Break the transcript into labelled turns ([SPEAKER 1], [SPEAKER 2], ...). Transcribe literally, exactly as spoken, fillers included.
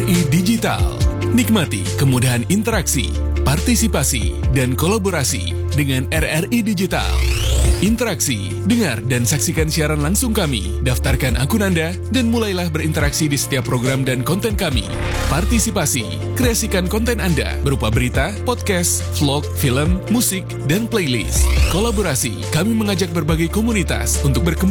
[SPEAKER 1] I Digital. Nikmati kemudahan interaksi, partisipasi, dan kolaborasi dengan R R I Digital. Interaksi, dengar dan saksikan siaran langsung kami, daftarkan akun Anda, dan mulailah berinteraksi di setiap program dan konten kami. Partisipasi, kreasikan konten Anda berupa berita, podcast, vlog, film, musik, dan playlist. Kolaborasi, kami mengajak berbagai komunitas untuk berkembang